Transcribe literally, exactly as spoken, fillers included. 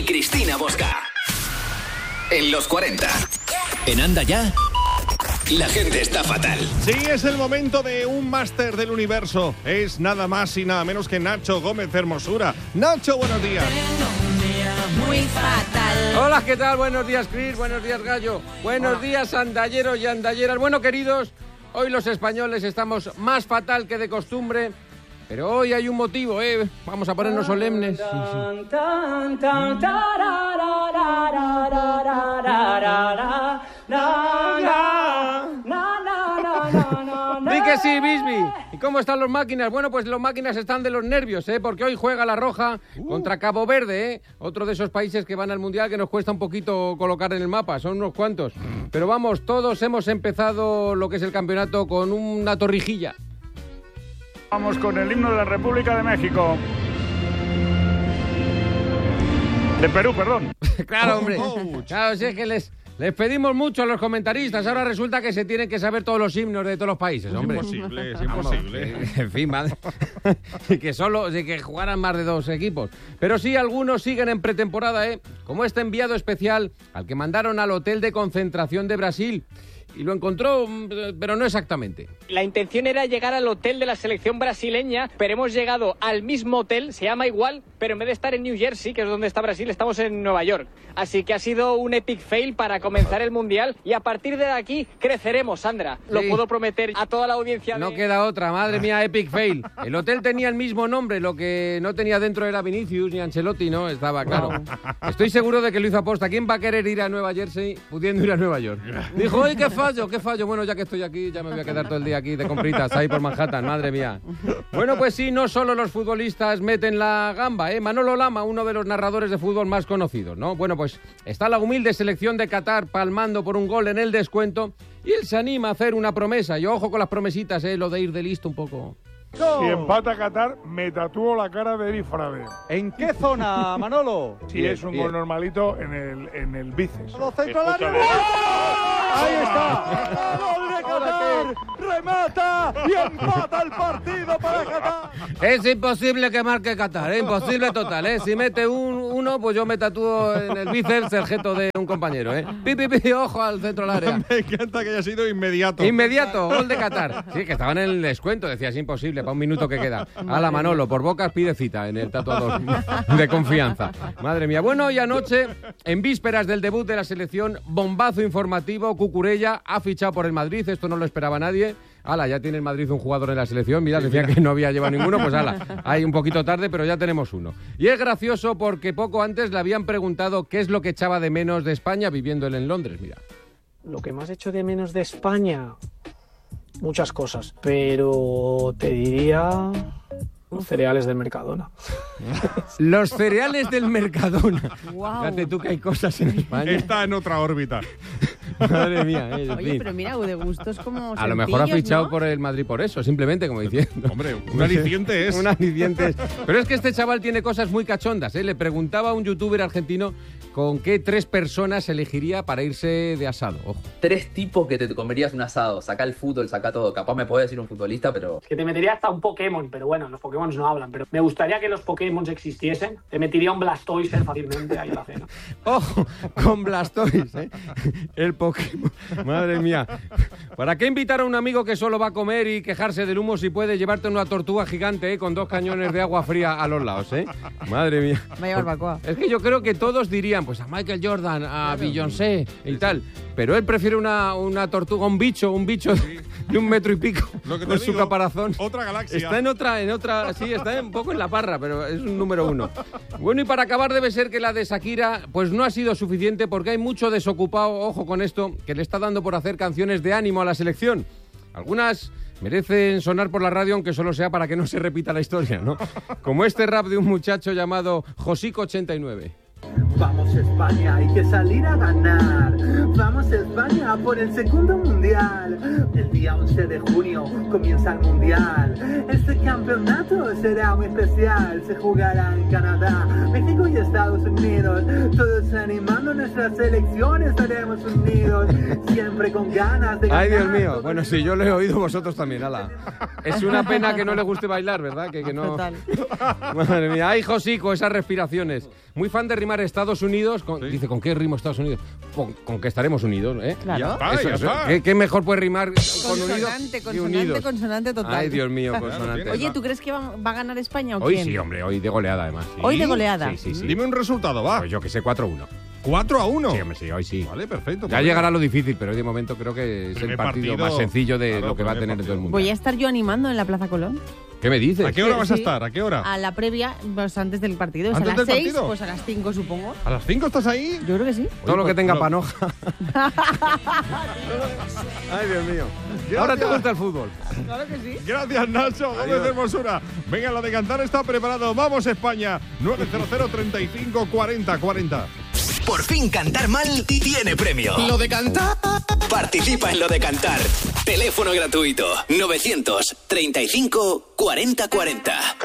Cristina Bosca. En los cuarenta. En Anda Ya, la gente está fatal. Sí, es el momento de un máster del universo. Es nada más y nada menos que Nacho Gómez Hermosura. Nacho, buenos días. Muy fatal. Hola, ¿qué tal? Buenos días, Chris. Buenos días, Gallo. Buenos Hola. días, andalleros y andalleras. Bueno, queridos, hoy los españoles estamos más fatal que de costumbre. Pero hoy hay un motivo, ¿eh? Vamos a ponernos solemnes. Sí, sí. Di que sí, Bisbi. ¿Y cómo están los máquinas? Bueno, pues los máquinas están de los nervios, ¿eh? Porque hoy juega la Roja uh. contra Cabo Verde, ¿eh? Otro de esos países que van al Mundial que nos cuesta un poquito colocar en el mapa. Son unos cuantos. Pero vamos, todos hemos empezado lo que es el campeonato con una torrijilla. Vamos con el himno de la República de México. De Perú, perdón. Claro, hombre. Claro, si es que les, les pedimos mucho a los comentaristas. Ahora resulta que se tienen que saber todos los himnos de todos los países, hombre. Es imposible, es imposible. Vamos, en fin, madre. que solo que jugaran más de dos equipos. Pero sí, algunos siguen en pretemporada, ¿eh? Como este enviado especial al que mandaron al hotel de concentración de Brasil. Y lo encontró, pero no exactamente. La intención era llegar al hotel de la selección brasileña, pero hemos llegado al mismo hotel, se llama igual, pero en vez de estar en New Jersey, que es donde está Brasil, estamos en Nueva York. Así que ha sido un epic fail para comenzar el Mundial y a partir de aquí creceremos, Sandra. Sí. Lo puedo prometer a toda la audiencia. No de... queda otra, madre mía, epic fail. El hotel tenía el mismo nombre, lo que no tenía dentro era Vinicius ni Ancelotti, ¿no? Estaba claro. No. Estoy seguro de que lo hizo aposta. ¿Quién va a querer ir a Nueva Jersey pudiendo ir a Nueva York? Dijo, ¡ay, qué fallo, qué fallo! Bueno, ya que estoy aquí, ya me voy a quedar todo el día aquí de compritas, ahí por Manhattan, madre mía. Bueno, pues sí, no solo los futbolistas meten la gamba, ¿eh? Manolo Lama, uno de los narradores de fútbol más conocidos, ¿no? Bueno, pues está la humilde selección de Qatar palmando por un gol en el descuento y él se anima a hacer una promesa. Y ojo con las promesitas, ¿eh? Lo de ir de listo un poco. Si empata Qatar, me tatúo la cara de Eric Frade. ¿En qué zona, Manolo? Si sí, es un bien. Gol normalito en el, en el bíceps. ¡Ahí está! ¡Gol de Qatar! ¡Remata! ¡Y empata el partido para Qatar! Es imposible que marque Qatar, ¿eh? Imposible total, ¿eh? Si mete un, uno, pues yo me tatúo en el bíceps el jeto de un compañero, ¿eh? Pi, pi, pi, ojo al centro del área. Me encanta que haya sido inmediato. Inmediato, gol de Qatar. Sí, que estaban en el descuento, decía, es imposible, para un minuto que queda. Ala, Manolo, por bocas pide cita en el tatuador de confianza. Madre mía. Bueno, y anoche, en vísperas del debut de la selección, bombazo informativo, Cucurella ha fichado por el Madrid, esto no lo esperaba nadie. Ala, ya tiene el Madrid un jugador en la selección, mirad, decían que no había llevado ninguno, pues ala, hay un poquito tarde, pero ya tenemos uno. Y es gracioso porque poco antes le habían preguntado qué es lo que echaba de menos de España viviendo él en Londres, mira. Lo que más echo de menos de España, muchas cosas, pero te diría... Los cereales del Mercadona. Los cereales del Mercadona. Wow. Fíjate tú que hay cosas en España. Está en otra órbita. Madre mía. Eh, Oye, fin. pero mira, de gustos como a lo mejor ha fichado, ¿no? por el Madrid por eso, simplemente, como diciendo. Hombre, un aliciente es. Un aliciente es. Pero es que este chaval tiene cosas muy cachondas, ¿eh? Le preguntaba a un youtuber argentino con qué tres personas elegiría para irse de asado. Ojo. Tres tipos que te comerías un asado. Saca el fútbol, saca todo. Capaz me puede decir un futbolista, pero... Que te metería hasta un Pokémon, pero bueno, los Pokémon no hablan. Pero me gustaría que los Pokémon existiesen. Te metería un Blastoise fácilmente ahí a la cena. Ojo, con Blastoise, ¿eh? El Pokémon. Madre mía. ¿Para qué invitar a un amigo que solo va a comer y quejarse del humo si puede llevarte una tortuga gigante, ¿eh? Con dos cañones de agua fría a los lados, ¿eh? Madre mía. Vaya barbacoa. Es que yo creo que todos dirían, pues a Michael Jordan, a Beyoncé y tal. Pero él prefiere una, una tortuga, un bicho, un bicho de un metro y pico. Lo que te con digo, su caparazón. Otra galaxia. Está en otra, en otra, sí, está un poco en la parra, pero es un número uno. Bueno, y para acabar debe ser que la de Shakira, pues no ha sido suficiente porque hay mucho desocupado, ojo con esto, que le está dando por hacer canciones de ánimo a la selección. Algunas merecen sonar por la radio, aunque solo sea para que no se repita la historia, ¿no? Como este rap de un muchacho llamado Josico ochenta y nueve. Vamos España, hay que salir a ganar. Vamos España por el segundo mundial. El día once de junio comienza el mundial. Este campeonato será muy especial. Se jugará en Canadá, México y Estados Unidos. Todos animando nuestras selecciones, estaremos unidos. Siempre con ganas de ganar. Ay, Dios mío. Bueno, sí, yo lo he oído, vosotros también, ala. Es una pena que no le guste bailar, ¿verdad? Que, que no... Total. Madre mía. Ay, Josico, esas respiraciones. Muy fan de rimar Estados Estados Unidos, con, Sí. dice, ¿con qué rimo Estados Unidos? Con, con que estaremos unidos, ¿eh? Claro. Ya está, Eso, ya eso, está. ¿qué, qué mejor puede rimar con unidos Consonante, que consonante, unidos? consonante total. Ay, Dios mío, Claro, consonante. tiene- Oye, ¿tú crees que va, va a ganar España o Hoy quién? sí, hombre, hoy de goleada además. Sí. Hoy de goleada. Sí, sí, sí. Dime un resultado, va. Pues yo que sé, cuatro uno. cuatro a uno. Sí, hombre, sí, hoy sí. Vale, perfecto. Ya pues llegará lo difícil, pero hoy de momento creo que es Primer el partido, partido, más sencillo de claro, lo que va a primer tener en todo el partido. mundo. Voy a estar yo animando en la Plaza Colón. ¿Qué me dices? ¿A qué hora Sí, vas a sí. estar? ¿A qué hora? A la previa, pues antes del partido. Es ¿Antes a las del seis, partido? pues a las cinco supongo. ¿A las cinco estás ahí? Yo creo que sí. Todo lo que pues, tenga no. panoja. Ay, Dios mío. Gracias. Ahora te gusta el fútbol. Claro que sí. Gracias, Nacho Gómez Adiós. Hermosura. Venga, lo de cantar está preparado. Vamos, España. nueve cero cero, treinta y cinco, cuarenta, cuarenta. Por fin cantar mal tiene premio. Lo de cantar. Participa en lo de cantar. Teléfono gratuito. novecientos treinta y cinco, cuarenta, cuarenta.